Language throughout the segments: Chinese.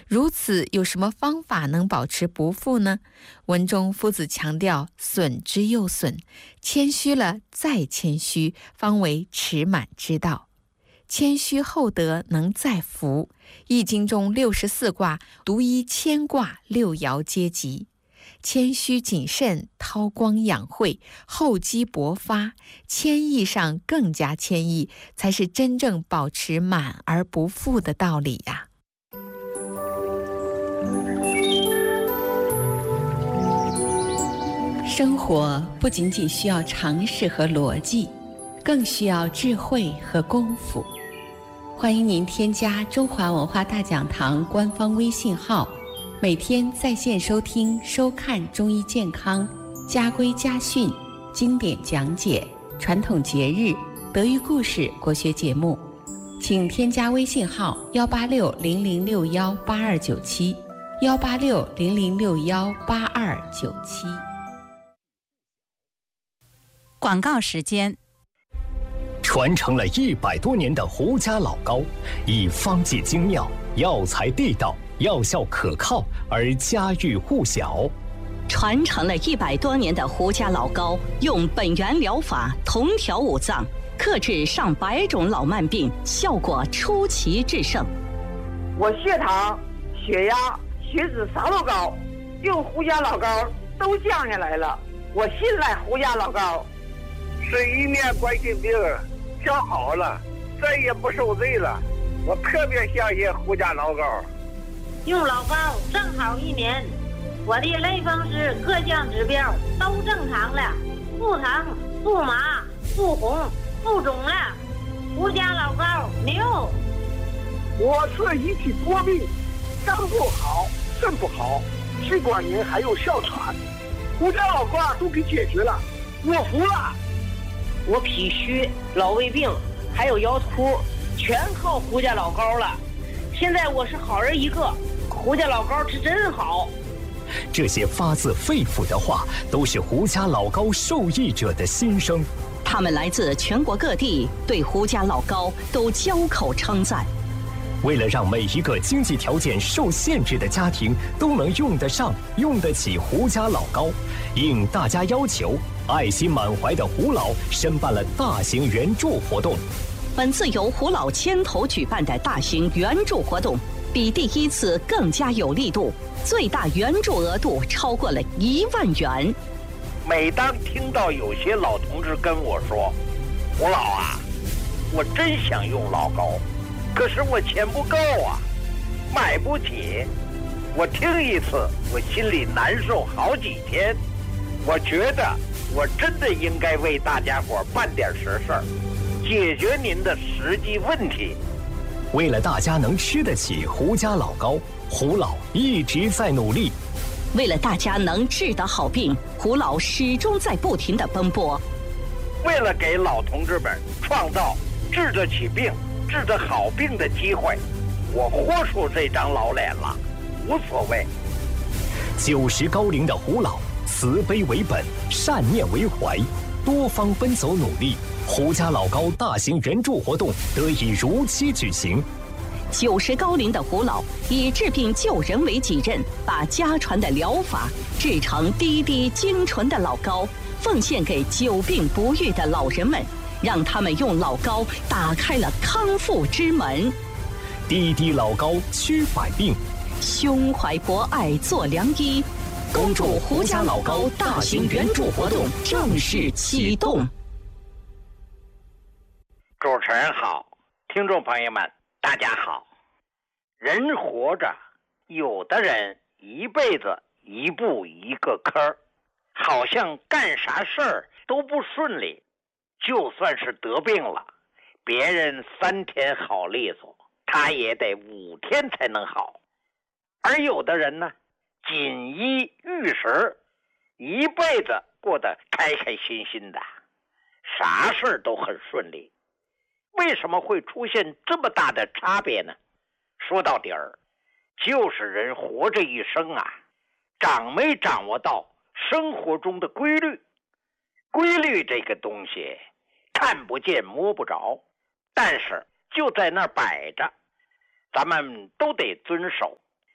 如此有什么方法能保持不富呢？文中夫子强调损之又损，谦虚了再谦虚，方为持满之道。谦虚厚德能再福，易经中64卦独一谦卦6爻皆吉。谦虚谨慎，韬光养晦，厚积薄发，谦抑上更加谦抑，才是真正保持满而不富的道理呀。生活不仅仅需要常识和逻辑，更需要智慧和功夫。欢迎您添加中华文化大讲堂官方微信号，每天在线收听收看中医健康、家规家训、经典讲解、传统节日、德育故事国学节目。请添加微信号18600618297，18600618297。 广告时间。 传承了100多年的胡家老高，以方剂精妙、药材地道、药效可靠而家喻户晓。 传承了100多年的胡家老高，用本源疗法同调五脏，克制上百种老慢病，效果出奇制胜。 我血糖、血压、血脂啥都高，用胡家老高都降下来了。我信赖胡家老高， 是一年冠心病调好了，再也不受罪了。我特别相信胡家老高。 用老高正好1年，我的类风湿各项指标都正常了，不疼不麻不红不肿了。胡家老高牛！ 我是一体多病，肝不好，肾不好，气管炎还有哮喘，胡家老高都给解决了，我服了。 我脾虚、老胃病还有腰突，全靠胡家老高了。现在我是好人一个，胡家老高是真好。 这些发自肺腑的话，都是胡家老高受益者的心声。 他们来自全国各地，对胡家老高都交口称赞。 为了让每一个经济条件受限制的家庭都能用得上、用得起胡家老高，应大家要求，爱心满怀的胡老申办了大型援助活动。 本次由胡老牵头举办的大型援助活动，比第一次更加有力度，最大援助额度超过了1万元。 每当听到有些老同志跟我说：“胡老啊，我真想用老高，可是我钱不够啊，买不起。”我听一次，我心里难受好几天。我觉得我真的应该为大家伙办点实事儿，解决您的实际问题。 为了大家能吃得起胡家老高，胡老一直在努力。 为了大家能治得好病，胡老始终在不停地奔波。 为了给老同志们创造治得起病、治得好病的机会，我豁出这张老脸了，无所谓。 90高龄的胡老，慈悲为本，善念为怀，多方奔走努力，胡家老高大型援助活动得以如期举行。 90高龄的胡老以治病救人为己任，把家传的疗法制成滴滴精纯的老高，奉献给久病不愈的老人们，让他们用老高打开了康复之门。 滴滴老高驱百病， 胸怀博爱做良医。恭祝胡家老高大型援助活动正式启动。 主持人好，听众朋友们大家好。人活着，有的人一辈子一步一个坑儿，好像干啥事儿都不顺利，就算是得病了，别人3天好利索，他也得5天才能好。而有的人呢，锦衣玉食，一辈子过得开开心心的，啥事儿都很顺利。为什么会出现这么大的差别呢？说到底儿，就是人活这一生啊，没掌握到生活中的规律。规律这个东西看不见摸不着，但是就在那儿摆着，咱们都得遵守。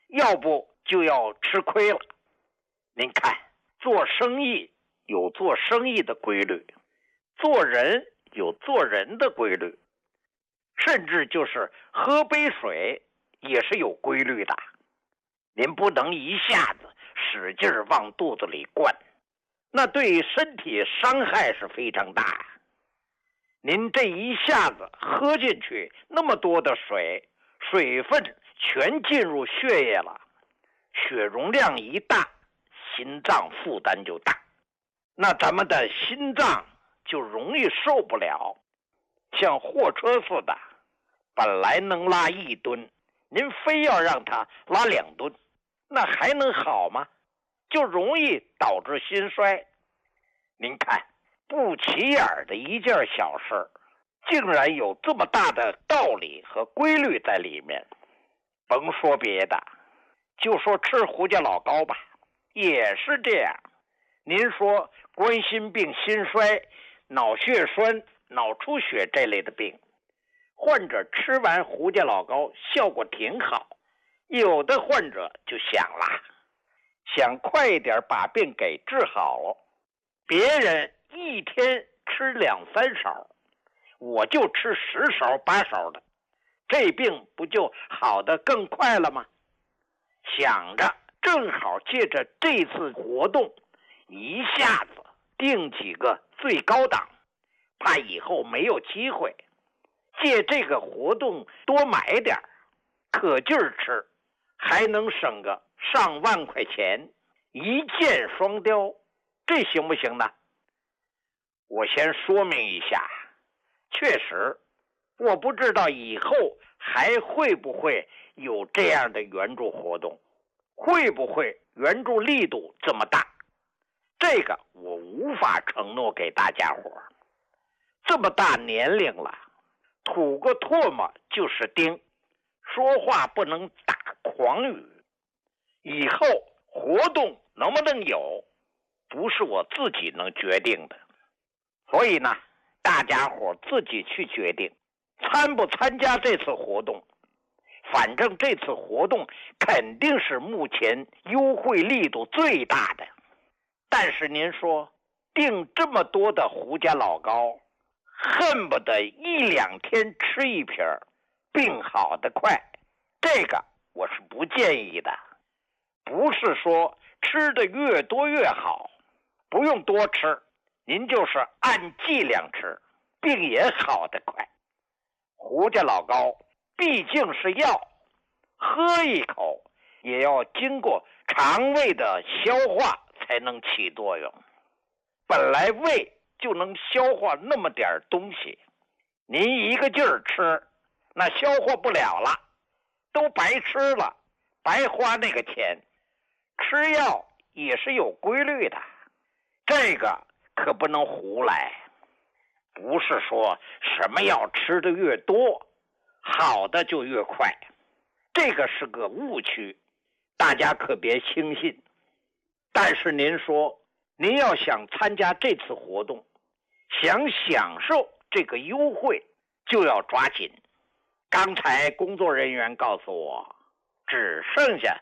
要不就要吃亏了。您看，做生意有做生意的规律，做人有做人的规律，甚至就是喝杯水也是有规律的。您不能一下子使劲往肚子里灌，那对身体伤害是非常大。您这一下子喝进去那么多的水，水分全进入血液了，血容量一大，心脏负担就大，那咱们的心脏就容易受不了。像货车似的，本来能拉1吨，您非要让它拉2吨，那还能好吗？就容易导致心衰。您看，不起眼的一件小事，竟然有这么大的道理和规律在里面。甭说别的，就说吃胡家老膏吧，也是这样。您说冠心病、心衰、脑血栓、脑出血这类的病，患者吃完胡家老膏效果挺好，有的患者就想了，想快一点把病给治好了。别人一天吃2-3勺，我就吃10勺8勺的，这病不就好得更快了吗？想着正好借着这次活动，一下子定几个最高档，怕以后没有机会。借这个活动多买点，可劲儿吃，还能省个上万块钱，一箭双雕，这行不行呢？我先说明一下，确实我不知道以后还会不会有这样的援助活动，会不会援助力度这么大，这个我无法承诺给大家伙。这么大年龄了，吐个唾沫就是钉，说话不能打诳语。以后活动能不能有，不是我自己能决定的。所以呢，大家伙自己去决定参不参加这次活动。反正这次活动肯定是目前优惠力度最大的。但是您说订这么多的胡家老膏，恨不得1-2天吃一瓶，病好得快，这个我是不建议的。不是说吃的越多越好，不用多吃，您就是按剂量吃，病也好得快。胡家老膏毕竟是药，喝一口也要经过肠胃的消化才能起作用。本来胃就能消化那么点东西，您一个劲儿吃，那消化不了了，都白吃了，白花那个钱。吃药也是有规律的，这个可不能胡来。不是说什么药吃的越多，好的就越快，这个是个误区，大家可别轻信。但是您说，您要想参加这次活动，想享受这个优惠，就要抓紧。刚才工作人员告诉我，只剩下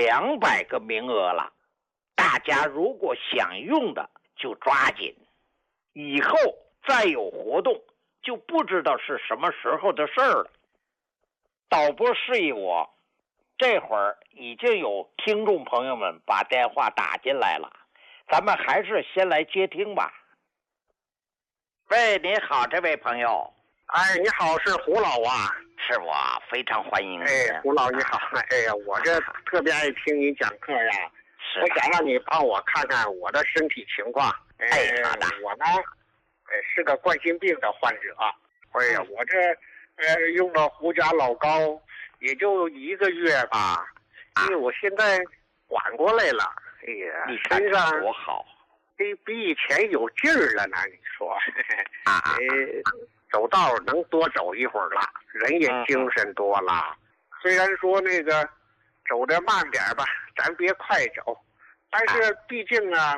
200个名额了，大家如果想用的就抓紧，以后再有活动就不知道是什么时候的事儿了。导播示意我，这会儿已经有听众朋友们把电话打进来了，咱们还是先来接听吧。喂，您好，这位朋友。 哎，你好，是胡老啊？ 是我，非常欢迎。 哎，胡老你好。哎呀，我这特别爱听你讲课呀。我想让你帮我看看我的身体情况。 哎，好的。 我呢，是个冠心病的患者。哎呀，我这用了胡家老膏也就1个月吧，因为我现在缓过来了。哎呀， 你身上多好， 比以前有劲儿了呢。你说，走道能多走一会儿了，人也精神多了。虽然说那个走得慢点吧，咱别快走，但是毕竟啊，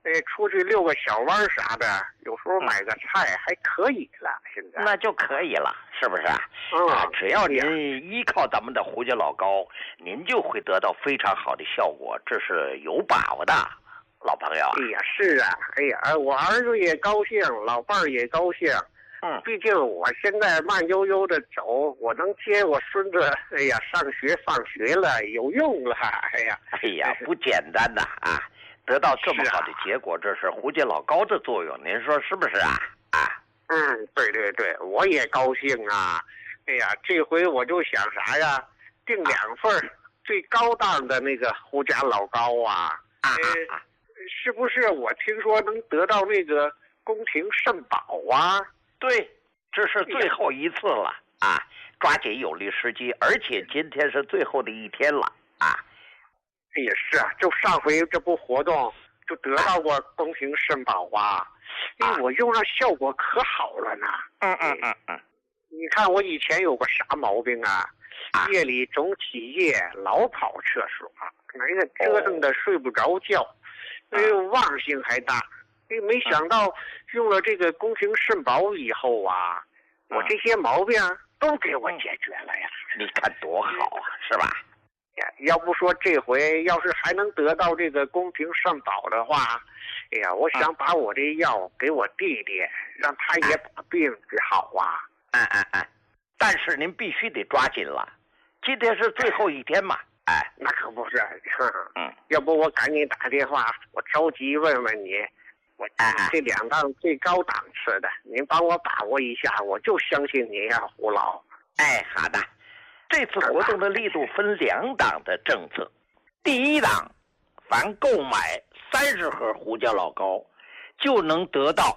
出去遛个小弯啥的，有时候买个菜还可以了。现在那就可以了，是不是啊？只要您依靠咱们的胡家老高，您就会得到非常好的效果，这是有把握的，老朋友。 哎呀，是啊，哎呀，我儿子也高兴，老伴儿也高兴。毕竟我现在慢悠悠的走，我能接我孙子，哎呀，上学放学了，有用了，哎呀， 不简单的啊！得到这么好的结果，这是胡家老高的作用，您说是不是啊？ 对对对，我也高兴啊！哎呀，这回我就想啥呀？订2份最高档的那个胡家老高啊！是不是我听说能得到那个宫廷圣宝啊？ 对，这是最后一次了啊！抓紧有利时机，而且今天是最后的一天了啊！ 也是啊，就上回这部活动就得到过宫廷圣宝啊，因为我用上效果可好了呢。你看我以前有个啥毛病啊？夜里总起夜，老跑厕所，那个折腾的睡不着觉，忘性还大。没想到用了这个宫廷圣宝以后啊，我这些毛病都给我解决了呀！ 你看多好啊，是吧？ 要不说这回要是还能得到这个宫廷圣宝的话，哎呀，我想把我这药给我弟弟，让他也把病治好啊！ 但是您必须得抓紧了，今天是最后一天嘛！ 那可不是，要不我赶紧打电话，我着急问问你。我这2档最高档次的，您帮我把握一下，我就相信您呀，胡老。 好的。这次活动的力度分2档的政策。第1档，凡购买30盒胡家老高，就能得到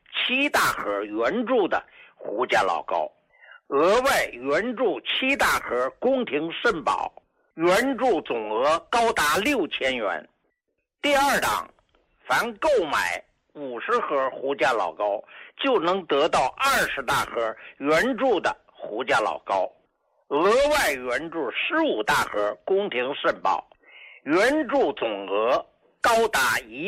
7大盒原注的胡家老高，额外原注7大盒宫廷圣宝，原注总额高达6000元。第2档，凡购买50盒胡家老高，就能得到20大盒原注的胡家老高，额外原注15大盒宫廷圣宝，原注总额高达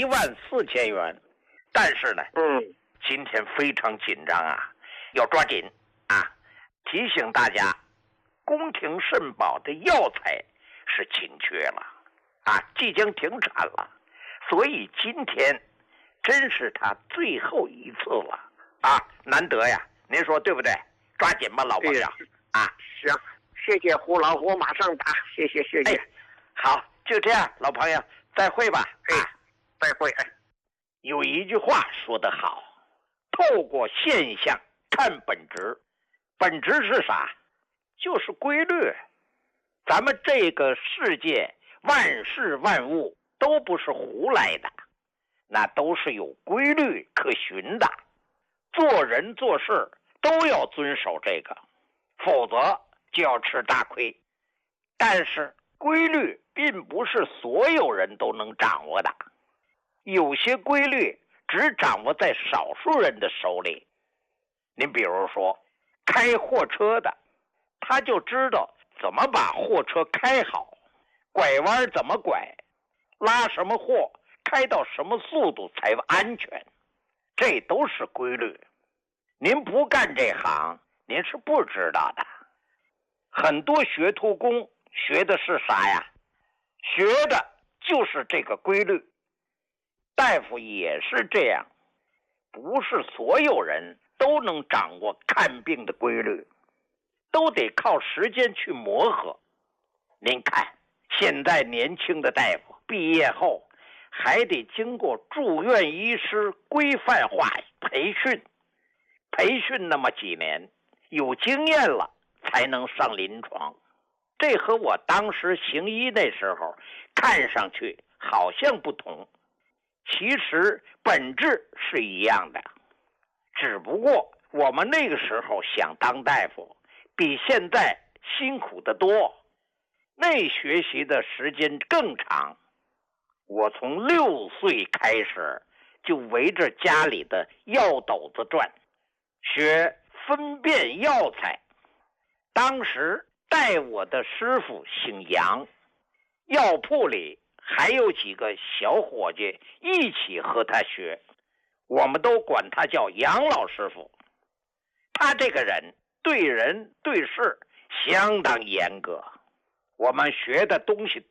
14000元。但是呢，今天非常紧张啊，要抓紧啊！提醒大家，宫廷圣宝的药材是紧缺了啊，即将停产了，所以今天真是他最后一次了啊，难得呀，您说对不对？抓紧吧，老朋友啊！ 行，谢谢胡老，我马上打，谢谢。 好，就这样，老朋友，再会吧。 再会。 有一句话说得好，透过现象看本质，本质是啥？就是规律。咱们这个世界万事万物都不是胡来的，那都是有规律可循的。做人做事都要遵守这个，否则就要吃大亏。但是规律并不是所有人都能掌握的，有些规律只掌握在少数人的手里。您比如说开货车的，他就知道怎么把货车开好，拐弯怎么拐，拉什么货，开到什么速度才安全，这都是规律。您不干这行，您是不知道的。很多学徒工学的是啥呀？学的就是这个规律。大夫也是这样，不是所有人都能掌握看病的规律，都得靠时间去磨合。您看，现在年轻的大夫毕业后还得经过住院医师规范化培训，培训那么几年，有经验了才能上临床。这和我当时行医那时候看上去好像不同，其实本质是一样的，只不过我们那个时候想当大夫比现在辛苦得多，那学习的时间更长。我从6岁开始就围着家里的药斗子转，学分辨药材。当时带我的师傅姓杨，药铺里还有几个小伙计一起和他学，我们都管他叫杨老师傅。他这个人对人对事相当严格，我们学的东西